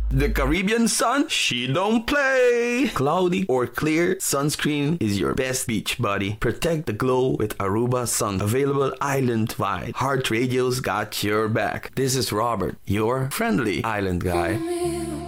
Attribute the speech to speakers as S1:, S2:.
S1: The Caribbean sun, she don't play. Cloudy or clear, sunscreen is your best beach buddy. Protect the glow with Aruba Sun. Available island-wide. Heart Radio's got your back. This is Robert, your friendly island guy.